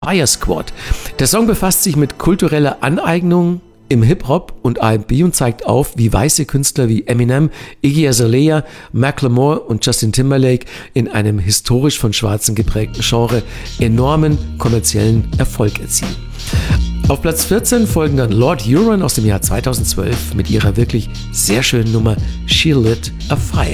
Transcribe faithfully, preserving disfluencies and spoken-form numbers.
Fire Squad. Der Song befasst sich mit kultureller Aneignung im Hip-Hop und R and B und zeigt auf, wie weiße Künstler wie Eminem, Iggy Azalea, Macklemore und Justin Timberlake in einem historisch von Schwarzen geprägten Genre enormen kommerziellen Erfolg erzielen. Auf Platz vierzehn folgen dann Lord Huron aus dem Jahr zweitausendzwölf mit ihrer wirklich sehr schönen Nummer She Lit a Fire.